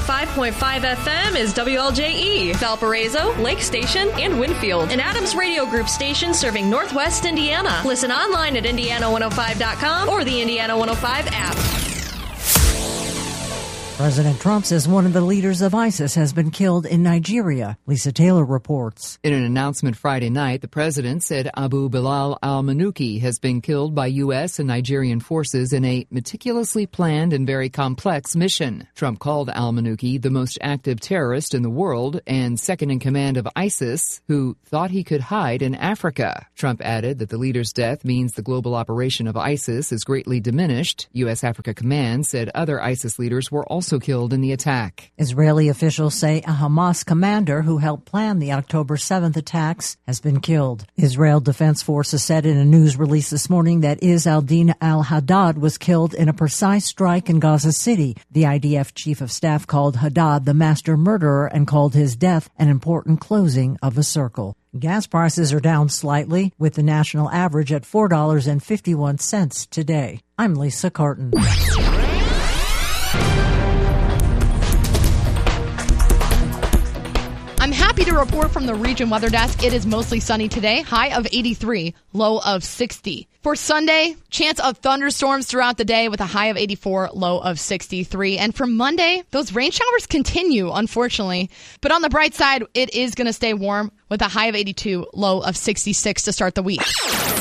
105.5 FM is WLJE, Valparaiso, Lake Station, and Winfield. An Adams Radio Group station serving Northwest Indiana. Listen online at Indiana105.com or the Indiana 105 app. President Trump says one of the leaders of ISIS has been killed in Nigeria. Lisa Taylor reports. In an announcement Friday night, the president said Abu Bilal al-Manuki has been killed by U.S. and Nigerian forces in a meticulously planned and very complex mission. Trump called al-Manuki the most active terrorist in the world and second in command of ISIS, who thought he could hide in Africa. Trump added that the leader's death means the global operation of ISIS is greatly diminished. U.S. Africa Command said other ISIS leaders were also killed in the attack. Israeli officials say a Hamas commander who helped plan the October 7th attacks has been killed. Israel Defense Forces said in a news release this morning that Izz al-Din al-Haddad was killed in a precise strike in Gaza City. The IDF chief of staff called Haddad the master murderer and called his death an important closing of a circle. Gas prices are down slightly, with the national average at $4.51 today. I'm Lisa Carton. I'm happy to report from the Region Weather Desk. It is mostly sunny today, high of 83, low of 60. For Sunday, chance of thunderstorms throughout the day with a high of 84, low of 63. And for Monday, those rain showers continue, unfortunately. But on the bright side, it is going to stay warm with a high of 82, low of 66 to start the week.